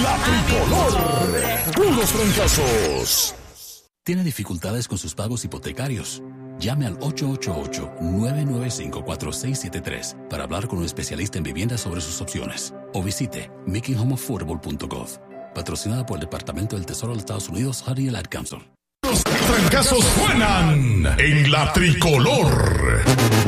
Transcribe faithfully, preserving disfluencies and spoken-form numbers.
La Tricolor. Puros fracasos. ¿Tiene dificultades con sus pagos hipotecarios? Llame al ocho ocho ocho, nueve nueve cinco, cuatro seis siete tres para hablar con un especialista en vivienda sobre sus opciones. O visite making home affordable punto gov. Patrocinada por el Departamento del Tesoro de los Estados Unidos, Hardy Ad Council. Los trancazos suenan en La Tricolor.